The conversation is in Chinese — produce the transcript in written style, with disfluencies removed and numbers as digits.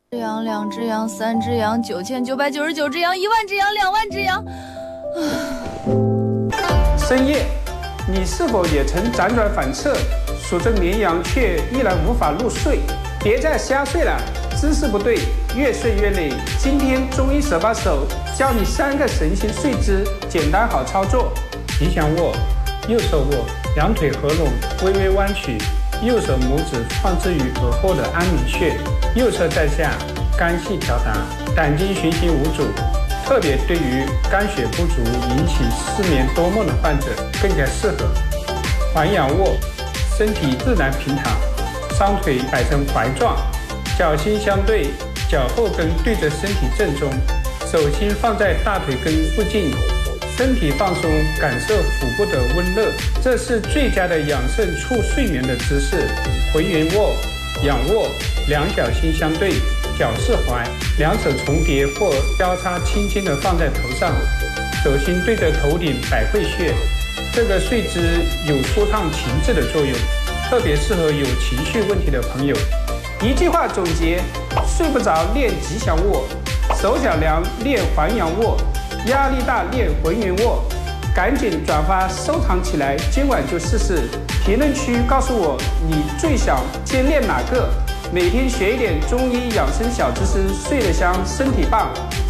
只羊、2只羊、3只羊、9999只羊、10000只羊、20000只羊。 深夜，你是否也曾辗转反侧，数着绵羊却依然无法入睡？别再瞎睡了，姿势不对，越睡越累。今天中医手把手教你3个神仙睡姿，简单好操作。吉祥卧，右手握，两腿合拢，微微弯曲，右手拇指放置于耳后的安明穴，右侧在下，肝气调达，胆经循行无阻。特别对于肝血不足引起失眠多梦的患者更加适合。环仰卧，身体自然平躺，双腿摆成怀状，脚心相对，脚后跟对着身体正中，手心放在大腿根附近，身体放松，感受腹部的温热，这是最佳的养肾促睡眠的姿势。浑圆卧，仰卧，两脚心相对，脚是怀，两手重叠或交叉，轻轻地放在头上，手心对着头顶百会穴。这个睡姿有舒畅情志的作用，特别适合有情绪问题的朋友。一句话总结：睡不着练吉祥卧，手脚凉练环阳卧，压力大练浑圆卧。赶紧转发收藏起来，今晚就试试。评论区告诉我你最想先练哪个，每天学一点中医养生小知识，睡得香，身体棒。